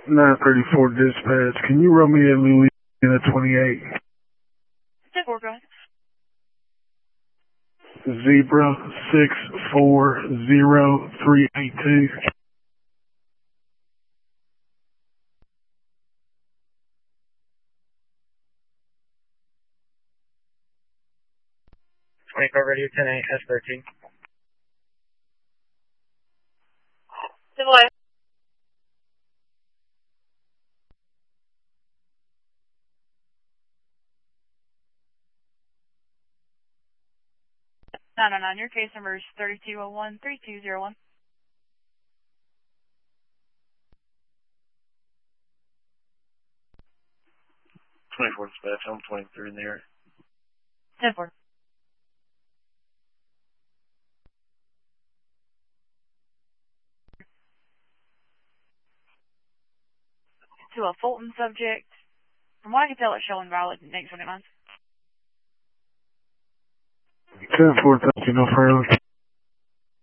934 dispatch. Can you run me at Louisiana 28? 10-4, go ahead. Zebra 640382. Radio 10-8, S13. Civil A. No. Your case number is 3201-3201. 24 dispatch, I'm 23 in the area. 10-4. To a Fulton subject. From what I can tell, it's showing valid next 29. 10-4, thank you, no further.